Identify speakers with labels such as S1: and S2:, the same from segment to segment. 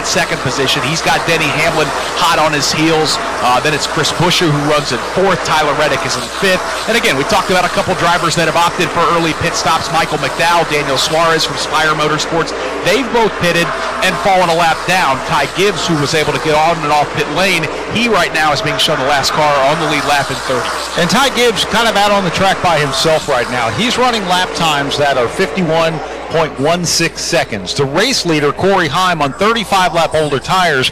S1: second position. He's got Denny Hamlin hot on his heels. Then it's Chris Buescher who runs in fourth. Tyler Reddick is in fifth. And again, we talked about a couple drivers that have opted for early pit stops. Michael McDowell, Daniel Suarez from Spire Motorsports. They've both pitted and fallen a lap down. Ty Gibbs, who was able to get on and off pit lane, he right now is being shown the last car on the lead lap in third.
S2: And Ty Gibbs kind of out on the track by himself right now. He's running lap times that are 51.16 seconds. The race leader, Corey Heim, on 35-lap older tires,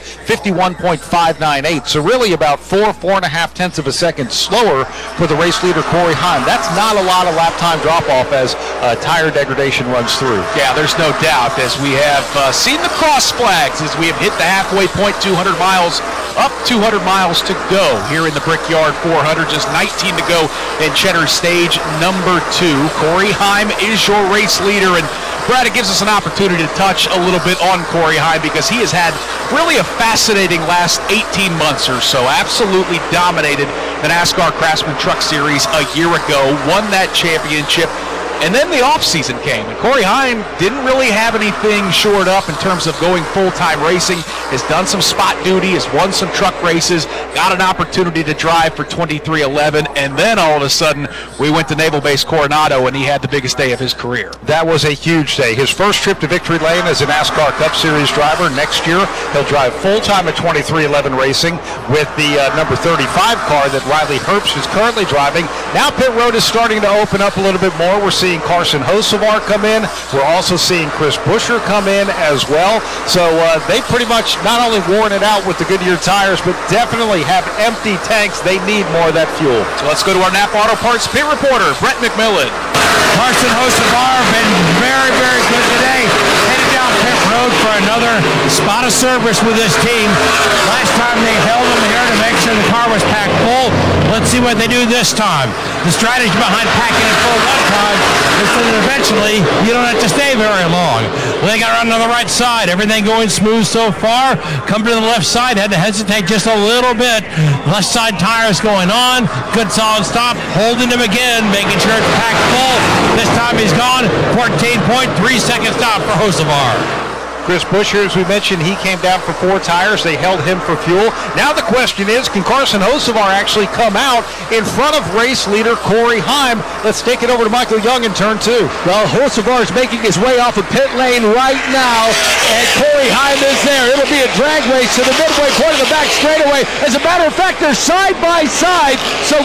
S2: 51.598. So really about 4.5 tenths of a second slower for the race leader, Corey Heim. That's not a lot of lap time drop-off as tire degradation runs through.
S1: Yeah, there's no doubt, as we have seen the cross flags as we have hit the halfway point, 200 miles, up 200 miles to go here in the Brickyard 400, just 19 to go in Cheddar stage number 2. Corey Heim is your race leader, and Brad, it gives us an opportunity to touch a little bit on Corey Heim because he has had really a fascinating last 18 months or so. Absolutely dominated the NASCAR Craftsman Truck Series a year ago, won that championship. And then the offseason came, and Corey Heim didn't really have anything shored up in terms of going full-time racing. Has done some spot duty, has won some truck races, got an opportunity to drive for 23XI, and then all of a sudden we went to Naval Base Coronado, and he had the biggest day of his career.
S2: That was a huge day. His first trip to Victory Lane as a NASCAR Cup Series driver. Next year, he'll drive full-time at 23XI Racing with the number 35 car that Riley Herbst is currently driving. Now pit road is starting to open up a little bit more. We're seeing Carson Hocevar come in. We're also seeing Chris Buescher come in as well. So they pretty much not only worn it out with the Goodyear tires, but definitely have empty tanks. They need more of that fuel.
S1: So let's go to our Napa Auto Parts pit reporter, Brett McMillan.
S3: Carson Hocevar been very, very good today. Headed down pit road for another spot of service with this team. Last time they held him here to make sure the car was packed full. Let's see what they do this time. The strategy behind packing it full one time is so that eventually you don't have to stay very long. Well, they got around on the right side. Everything going smooth so far. Come to the left side. Had to hesitate just a little bit. Left side tires going on. Good solid stop. Holding him again. Making sure it's packed full. This time he's gone. 14.3 second stop for Hocevar.
S2: Chris Buescher, as we mentioned, he came down for 4 tires. They held him for fuel. Now the question is, can Carson Hocevar actually come out in front of race leader Corey Heim? Let's take it over to Michael Young in turn 2.
S4: Well, Hocevar is making his way off of pit lane right now, and Corey Heim is there. It'll be a drag race to the midway point of the back straightaway. As a matter of fact, they're side by side, so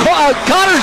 S4: Carson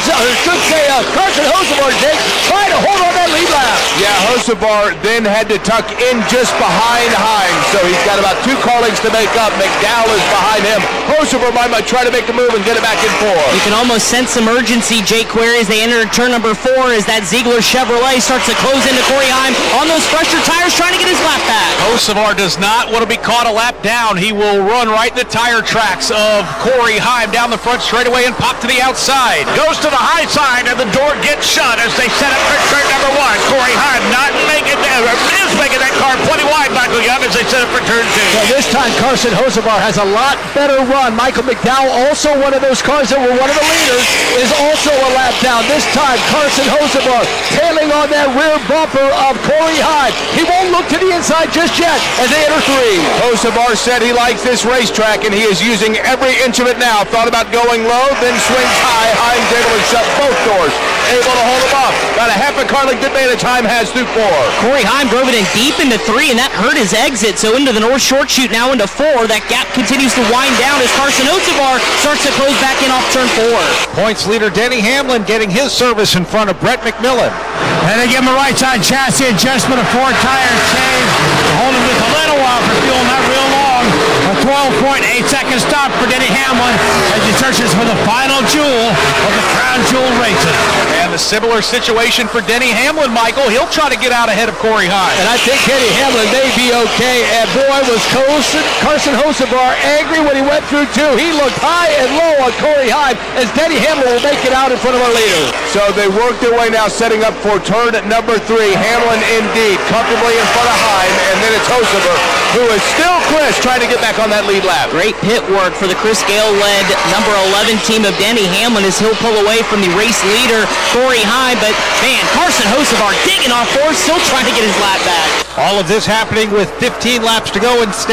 S4: Hocevar, Jake, trying to hold on that lead lap.
S5: Yeah, Hocevar then had to tuck in just behind Heim, so he's got about 2 car lengths to make up. McDowell is behind him. Hocevar might try to make the move and get it back in 4.
S6: You can almost sense some urgency, Jake Query, as they enter turn number 4 as that Ziegler Chevrolet starts to close into Corey Heim on those fresher tires, trying to get his lap back.
S1: Hocevar does not want to be caught a lap down. He will run right in the tire tracks of Corey Heim down the front straightaway and pop to the outside.
S3: Goes to the high side, and the door gets shut as they set up for turn number 1. Corey Heim not making that, is making that car plenty wide, Michael Young, as they set up for turn 2.
S4: Well, this time Carson Hocevar has a lot better run. Michael McDowell, also one of those cars that were one of the leaders, is also a lap down. This time Carson Hocevar tailing on that rear bumper of Corey Heim. He won't look to the inside just yet as they enter 3.
S5: Hocevar said he likes this racetrack, and he is using every inch of it now. Thought about going low, then swings high. Heim's able to shut both doors. Able to hold him off. Got a half a car length advantage. Heim has through 4.
S6: Corey Heim drove it in deep into 3, and that hurt his exit. So into the north short chute, now into 4. That gap continues to wind down as Carson Hocevar starts to close back in off turn 4.
S2: Points leader Denny Hamlin getting his service in front of Brett McMillan.
S3: And they give him a right side chassis adjustment, a 4 tires change. Hold him just a little while for fuel, not real long. A 12.8 second stop for Denny Hamlin as he searches for the final jewel of the Crown Jewel races.
S1: And the similar situation for Denny Hamlin, Michael. He'll try to get out ahead of Corey Heim.
S4: And I think Denny Hamlin may be okay. And boy, was Carson Hocevar angry when he went through 2. He looked high and low on Corey Heim as Denny Hamlin will make it out in front of our leader.
S5: So they work their way now, setting up for turn number 3. Hamlin indeed comfortably in front of Heim, and then it's Hocevar, who is still Chris trying to get back on that lead lap.
S6: Great pit work for the Chris Gale-led number 11 team of Denny Hamlin as he'll pull away from the race leader, Corey Heim. But, man, Carson Hocevar digging off force, still trying to get his lap back.
S2: All of this happening with 15 laps to go and